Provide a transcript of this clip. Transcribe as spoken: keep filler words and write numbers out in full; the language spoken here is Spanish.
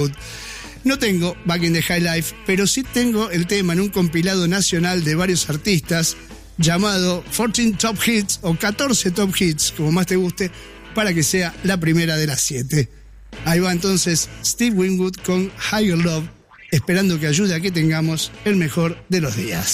No tengo Back in the High Life, pero sí tengo el tema en un compilado nacional de varios artistas llamado catorce Top Hits o catorce Top Hits, como más te guste, para que sea la primera de las siete. Ahí va entonces Steve Winwood con Higher Love, esperando que ayude a que tengamos el mejor de los días.